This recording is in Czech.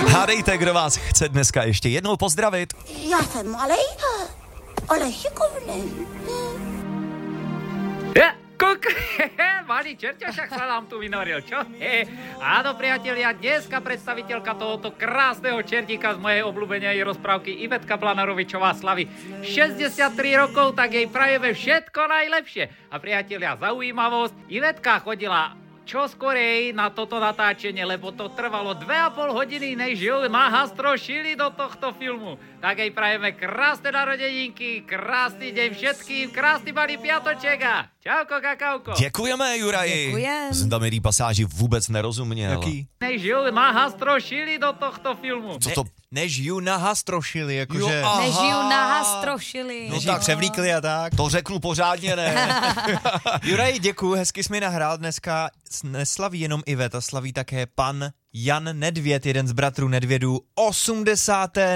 Hádejte, kdo vás chce dneska ještě jednou pozdravit. Já jsem malej, ale šikovnej. Malý čerťašak sa nám tu vynoril, čo? Áno, priatelia, dneska predstaviteľka tohoto krásneho čertíka z mojej obľúbenej rozprávky Ivetka Planarovičová slaví 63 rokov, tak jej prajeme všetko najlepšie. A priatelia, zaujímavosť, Ivetka chodila čo skorej na toto natáčenie, lebo to trvalo 2,5 hodiny, než ju nahastrošili do tohto filmu. Tak jej prajeme krásne narodeninky, krásny deň všetkým, krásný malý piatoček a čauko, kakauko. Děkujeme, Juraji. Děkujem. Jsem tam milý pasáži vůbec nerozuměl. Jaký? Než ju nahastrošili do tohto filmu. Co to? Než ju nahastrošili, jakože... Jo, Než ju nahastrošili. Než ji převlíkli a tak. To řeknu pořádně, ne? Juraj, děkuju, hezky jsi mi nahrál. Dneska neslaví jenom Iveta, slaví také pan Jan Nedvěd, jeden z bratrů Nedvědů, 80.